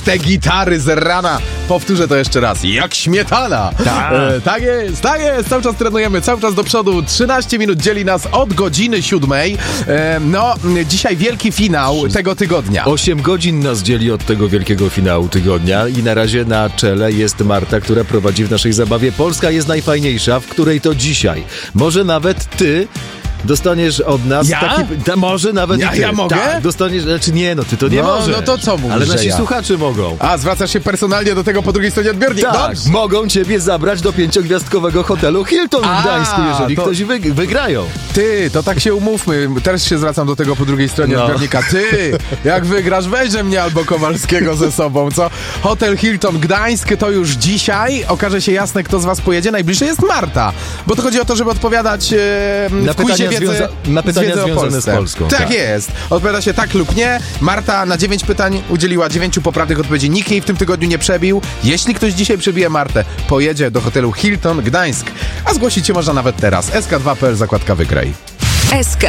te gitary z rana. Powtórzę to jeszcze raz. Jak śmietana. Tak jest. Cały czas trenujemy, cały czas do przodu. 13 minut dzieli nas od godziny 7. Dzisiaj wielki finał tego tygodnia. 8 godzin nas dzieli od tego wielkiego finału tygodnia i na razie na czele jest Marta, która prowadzi w naszej zabawie Polska jest najfajniejsza, w której to dzisiaj. Może nawet ty dostaniesz od nas może nawet i ty. Ja mogę? Tak, dostaniesz, znaczy nie, ty to nie możesz. No to co mówisz, ale że nasi ja? słuchacze mogą. A, zwracasz się personalnie do tego po drugiej stronie odbiornika. Tak, mogą ciebie zabrać do 5-gwiazdkowego hotelu Hilton w Gdańsku, jeżeli ktoś wygrają. Ty, to tak się umówmy. Też się zwracam do tego po drugiej stronie odbiornika. Ty, jak wygrasz, weźże mnie albo Kowalskiego ze sobą, co? Hotel Hilton Gdańsk to już dzisiaj. Okaże się jasne, kto z was pojedzie. Najbliżej jest Marta. Bo to chodzi o to, żeby odpowiadać na pytania związane z Polską. Tak jest. Odpowiada się tak lub nie. Marta na 9 pytań udzieliła 9 poprawnych odpowiedzi. Nikt jej w tym tygodniu nie przebił. Jeśli ktoś dzisiaj przebije Martę, pojedzie do hotelu Hilton Gdańsk. A zgłosić się można nawet teraz. SK2.pl, zakładka wygraj. SK.